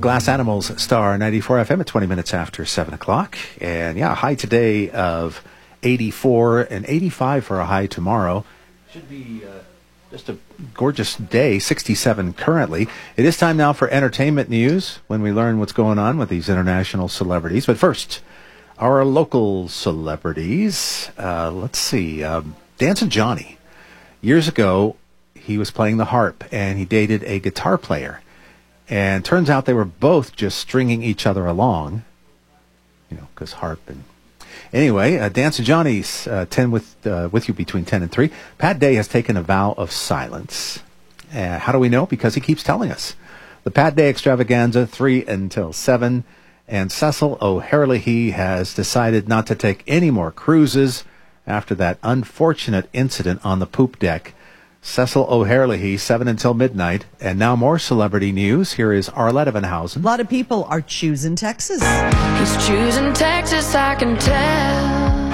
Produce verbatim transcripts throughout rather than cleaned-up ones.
Glass Animals, Star ninety-four F M at twenty minutes after seven o'clock. And yeah, high today of eighty-four and eighty-five for a high tomorrow. Should be uh, just a gorgeous day, sixty-seven currently. It is time now for entertainment news when we learn what's going on with these international celebrities. But first, our local celebrities. Uh, let's see. Um, Dancing Johnny. Years ago, he was playing the harp and he dated a guitar player. And turns out they were both just stringing each other along, you know, because harp and... Anyway, uh, Dancing Johnny's uh, ten with uh, with you between ten and three. Pat Day has taken a vow of silence. Uh, how do we know? Because he keeps telling us. The Pat Day extravaganza, three until seven. And Cecil O'Herlihy has decided not to take any more cruises after that unfortunate incident on the poop deck. Cecil O'Herlihy, seven until midnight. And now more celebrity news. Here is Arletta Van Housen. A lot of people are choosing Texas. He's choosing Texas, I can tell.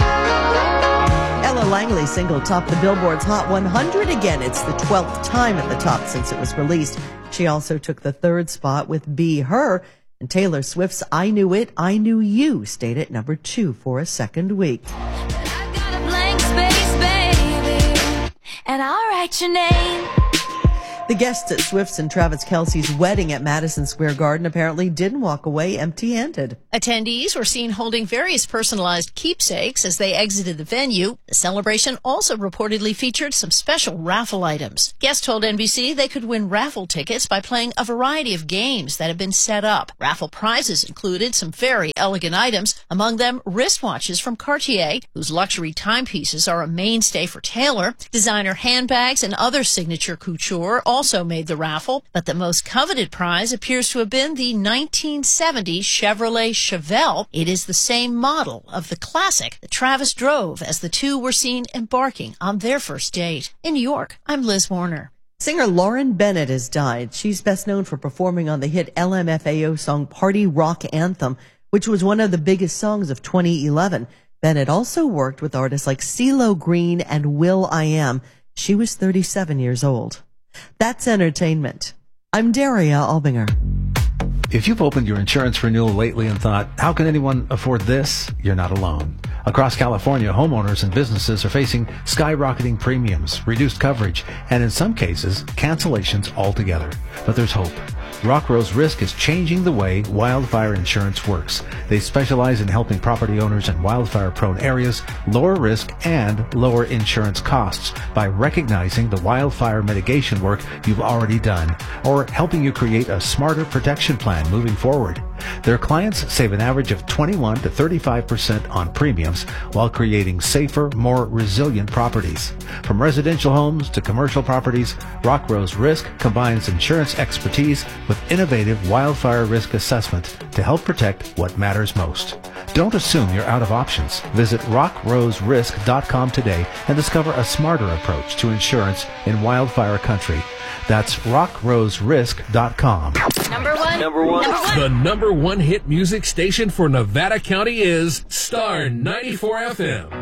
Ella Langley's single topped the Billboard's Hot one hundred again. It's the twelfth time at the top since it was released. She also took the third spot with Be Her. And Taylor Swift's I Knew It, I Knew You stayed at number two for a second week. I've got a blank space, baby, and I'll write your name. The guests at Swift's and Travis Kelce's wedding at Madison Square Garden apparently didn't walk away empty-handed. Attendees were seen holding various personalized keepsakes as they exited the venue. The celebration also reportedly featured some special raffle items. Guests told N B C they could win raffle tickets by playing a variety of games that have been set up. Raffle prizes included some very elegant items, among them wristwatches from Cartier, whose luxury timepieces are a mainstay for Taylor. Designer handbags and other signature couture also made the raffle, but the most coveted prize appears to have been the nineteen seventy Chevrolet Chevelle. It is the same model of the classic that Travis drove as the two were seen embarking on their first date. In New York, I'm Liz Warner. Singer Lauren Bennett has died. She's best known for performing on the hit L M F A O song Party Rock Anthem, which was one of the biggest songs of twenty eleven. Bennett also worked with artists like CeeLo Green and Will I Am. She was thirty-seven years old. That's entertainment. I'm Daria Albinger. If you've opened your insurance renewal lately and thought, how can anyone afford this? You're not alone. Across California, homeowners and businesses are facing skyrocketing premiums, reduced coverage, and in some cases, cancellations altogether. But there's hope. Rock Rose Risk is changing the way wildfire insurance works. They specialize in helping property owners in wildfire-prone areas lower risk and lower insurance costs by recognizing the wildfire mitigation work you've already done or helping you create a smarter protection plan moving forward. Their clients save an average of twenty-one to thirty-five percent on premiums while creating safer, more resilient properties. From residential homes to commercial properties, Rock Rose Risk combines insurance expertise with innovative wildfire risk assessment to help protect what matters most. Don't assume you're out of options. Visit rock rose risk dot com today and discover a smarter approach to insurance in wildfire country. That's rock rose risk dot com. Number one. Number one. Number one. The number one hit music station for Nevada County is Star ninety-four F M.